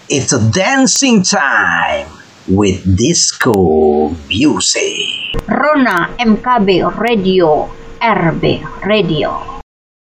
It's a dancing time with disco music. Rona MKB Radio, RB Radio.